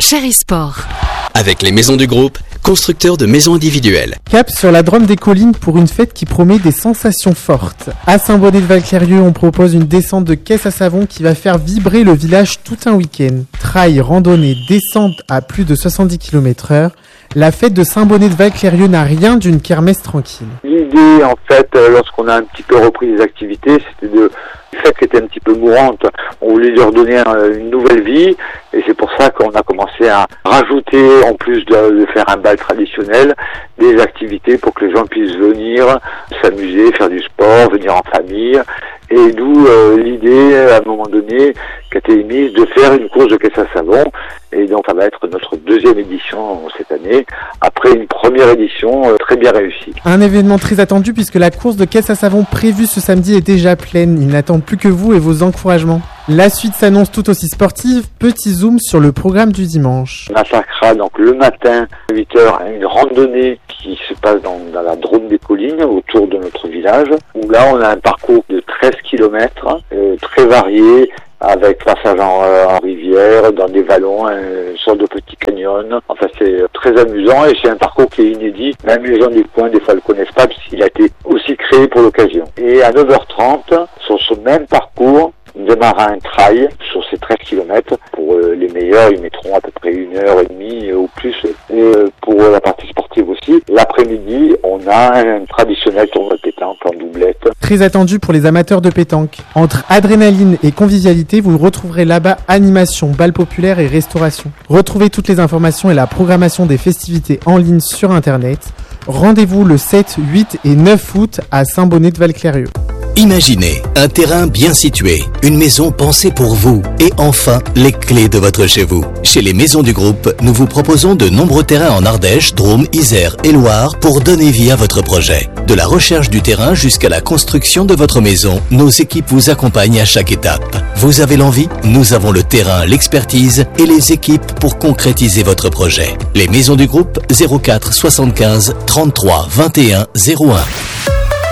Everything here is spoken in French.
Chéri Sport. Avec les maisons du groupe, constructeurs de maisons individuelles. Cap sur la Drôme des Collines pour une fête qui promet des sensations fortes. À Saint-Bonnet-de-Valclérieux, on propose une descente de caisse à savon qui va faire vibrer le village tout un week-end. Trail, randonnée, descente à plus de 70 km/h. La fête de Saint-Bonnet-de-Valclérieux n'a rien d'une kermesse tranquille. L'idée, en fait, lorsqu'on a un petit peu repris les activités, c'était de fête qui était un petit peu mourante. On voulait lui redonner une nouvelle vie, et c'est pour ça qu'on a commencé à rajouter, en plus de faire un bal traditionnel, des activités pour que les gens puissent venir s'amuser, faire du sport, venir en famille. Et d'où l'idée, à un moment donné, qui a été émise de faire une course de caisse à savon. Et donc, ça va être notre deuxième édition cette année, après une première édition très bien réussie. Un événement très attendu puisque la course de caisse à savon prévue ce samedi est déjà pleine. Ils n'attendent plus que vous et vos encouragements. La suite s'annonce tout aussi sportive. Petit zoom sur le programme du dimanche. On attaquera donc le matin, à 8h, une randonnée qui se passe dans la Drôme des Collines, autour de notre village, où là, on a un parcours de 13 km, très varié, avec passage en rivière, dans des vallons, une sorte de petit canyon. Enfin, c'est très amusant et c'est un parcours qui est inédit. Même les gens du coin, des fois, le connaissent pas, puisqu'il a été aussi créé pour l'occasion. Et à 9h30, sur ce même parcours, on démarrera un trail sur ces 13 km. Pour les meilleurs, ils mettront à peu près 1h30 ou plus. Et pour la partie sportive aussi, l'après-midi, on a un traditionnel tournoi de pétanque en doublette. Très attendu pour les amateurs de pétanque. Entre adrénaline et convivialité, vous retrouverez là-bas animation, bal populaire et restauration. Retrouvez toutes les informations et la programmation des festivités en ligne sur Internet. Rendez-vous le 7, 8 et 9 août à Saint-Bonnet-de-Valclérieux. Imaginez un terrain bien situé, une maison pensée pour vous et enfin les clés de votre chez vous. Chez les maisons du groupe, nous vous proposons de nombreux terrains en Ardèche, Drôme, Isère et Loire pour donner vie à votre projet. De la recherche du terrain jusqu'à la construction de votre maison, nos équipes vous accompagnent à chaque étape. Vous avez l'envie? Nous avons le terrain, l'expertise et les équipes pour concrétiser votre projet. Les maisons du groupe 04 75 33 21 01.